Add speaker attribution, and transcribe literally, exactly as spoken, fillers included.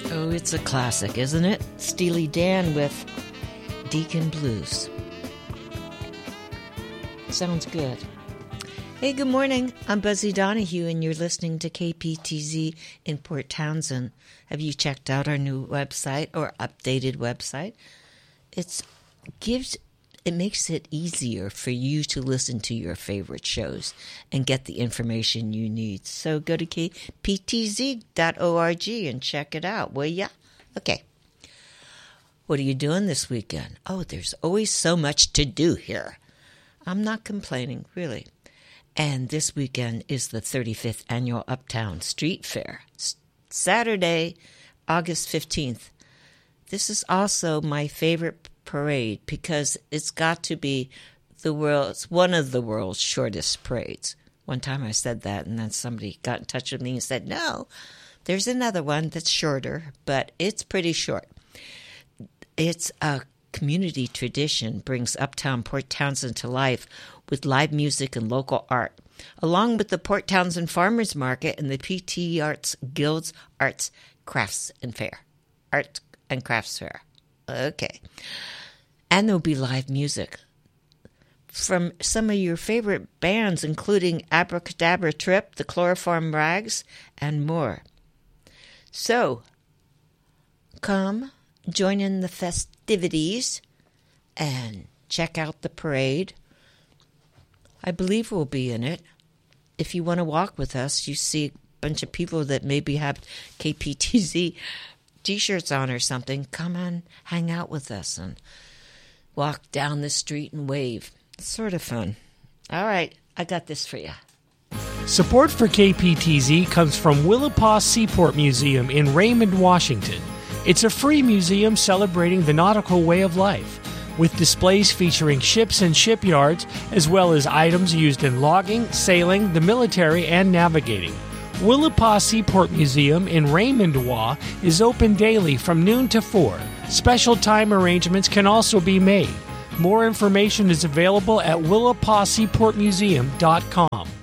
Speaker 1: Oh, it's a classic, isn't it? Steely Dan with Deacon Blues. Sounds good. Hey, good morning. I'm Buzzy Donahue, and you're listening to K P T Z in Port Townsend. Have you checked out our new website or updated website? It's gives it makes it easier for you to listen to your favorite shows and get the information you need. So go to k p t z dot org and check it out, will ya? Okay. What are you doing this weekend? Oh, there's always so much to do here. I'm not complaining, really. And this weekend is the thirty-fifth Annual Uptown Street Fair. It's Saturday, August fifteenth. This is also my favorite parade because it's got to be the world's one of the world's shortest parades. One time I said that, and then somebody got in touch with me and said, no, there's another one that's shorter, but it's pretty short. It's a community tradition, brings Uptown Port Townsend to life with live music and local art, along with the Port Townsend Farmers Market and the P T Arts Guild's Arts, Crafts, and Fair. Art and Crafts Fair. Okay. And there'll be live music from some of your favorite bands, including Abracadabra Trip, the Chloroform Rags, and more. So, come join in the festivities and check out the parade. I believe we'll be in it. If you want to walk with us, you see a bunch of people that maybe have K P T Z T-shirts on or something. Come on, hang out with us and walk down the street and wave. It's sort of fun. All right, I got this for you.
Speaker 2: Support for K P T Z comes from Willapa Seaport Museum in Raymond, Washington. It's a free museum celebrating the nautical way of life, with displays featuring ships and shipyards, as well as items used in logging, sailing, the military, and navigating. Willapa Seaport Museum in Raymond, W A is open daily from noon to four. Special time arrangements can also be made. More information is available at willapa seaport museum dot com.